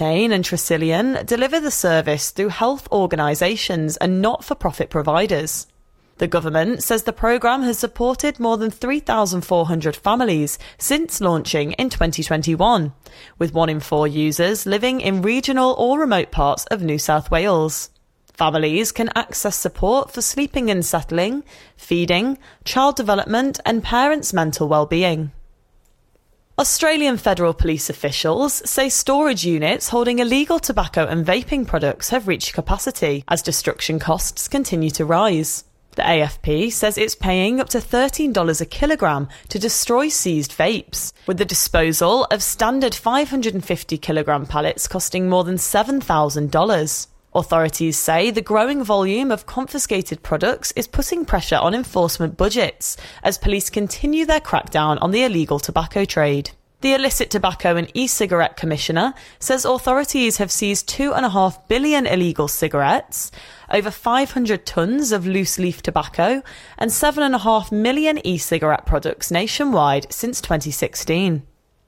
Accutane and Tresillian deliver the service through health organisations and not-for-profit providers. The government says the programme has supported more than 3,400 families since launching in 2021, with 1 in 4 users living in regional or remote parts of New South Wales. Families can access support for sleeping and settling, feeding, child development and parents' mental well-being. Australian federal police officials say storage units holding illegal tobacco and vaping products have reached capacity as destruction costs continue to rise. The AFP says it's paying up to $13 a kilogram to destroy seized vapes, with the disposal of standard 550 kilogram pallets costing more than $7,000. Authorities say the growing volume of confiscated products is putting pressure on enforcement budgets as police continue their crackdown on the illegal tobacco trade. The Illicit Tobacco and E-Cigarette Commissioner says authorities have seized 2.5 billion illegal cigarettes, over 500 tonnes of loose-leaf tobacco and 7.5 million e-cigarette products nationwide since 2016.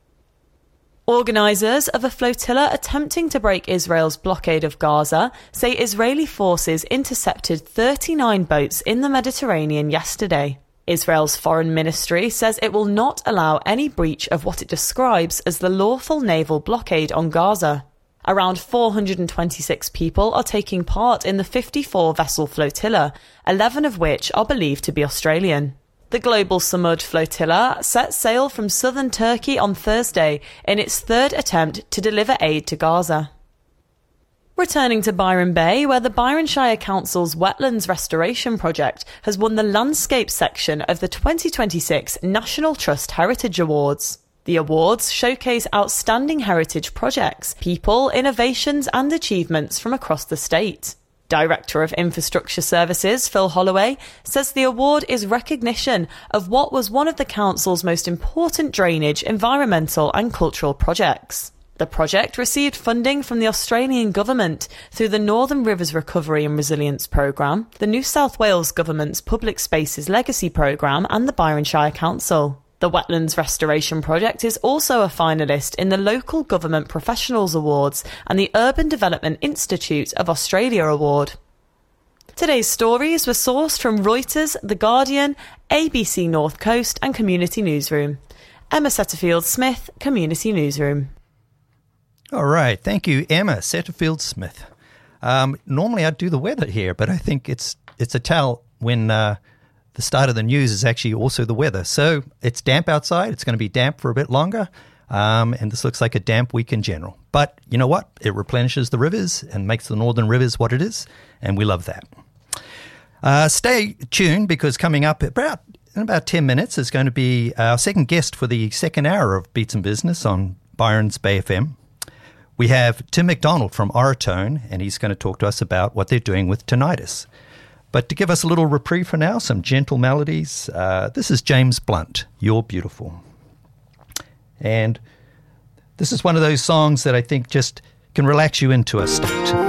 Organisers of a flotilla attempting to break Israel's blockade of Gaza say Israeli forces intercepted 39 boats in the Mediterranean yesterday. Israel's foreign ministry says it will not allow any breach of what it describes as the lawful naval blockade on Gaza. Around 426 people are taking part in the 54-vessel flotilla, 11 of which are believed to be Australian. The Global Samud flotilla set sail from southern Turkey on Thursday in its third attempt to deliver aid to Gaza. Returning to Byron Bay, where the Byron Shire Council's Wetlands Restoration Project has won the landscape section of the 2026 National Trust Heritage Awards. The awards showcase outstanding heritage projects, people, innovations and achievements from across the state. Director of Infrastructure Services, Phil Holloway, says the award is recognition of what was one of the council's most important drainage, environmental and cultural projects. The project received funding from the Australian Government through the Northern Rivers Recovery and Resilience Programme, the New South Wales Government's Public Spaces Legacy Programme and the Byron Shire Council. The Wetlands Restoration Project is also a finalist in the Local Government Professionals Awards and the Urban Development Institute of Australia Award. Today's stories were sourced from Reuters, The Guardian, ABC North Coast and Community Newsroom. Emma Setterfield-Smith, Community Newsroom. All right. Thank you, Emma Setterfield-Smith. Normally I'd do the weather here, but I think it's a tell when the start of the news is actually also the weather. So it's damp outside. It's going to be damp for a bit longer. And this looks like a damp week in general. But you know what? It replenishes the rivers and makes the northern rivers what it is. And we love that. Stay tuned because coming up in about 10 minutes is going to be our second guest for the second hour of Beats and Business on Byron's Bay FM. We have Tim McDonald from Auratone, and he's going to talk to us about what they're doing with tinnitus. But to give us a little reprieve for now, some gentle melodies, this is James Blunt, You're Beautiful. And this is one of those songs that I think just can relax you into a state.